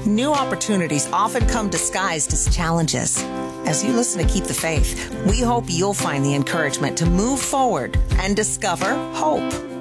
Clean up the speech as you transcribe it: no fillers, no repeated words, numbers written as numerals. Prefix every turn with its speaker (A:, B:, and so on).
A: New opportunities often come disguised as challenges. As you listen to Keep the Faith, we hope you'll find the encouragement to move forward and discover hope.